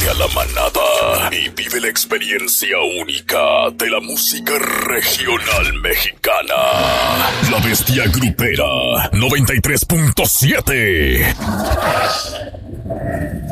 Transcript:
a la manada y vive la experiencia única de la música regional mexicana. La Bestia Grupera 93.7.